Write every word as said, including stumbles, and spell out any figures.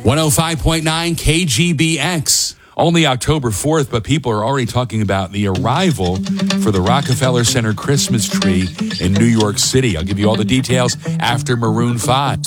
one oh five point nine K G B X. Only October fourth, but people are already talking about the arrival for the Rockefeller Center Christmas tree in New York City. I'll give you all the details after Maroon five.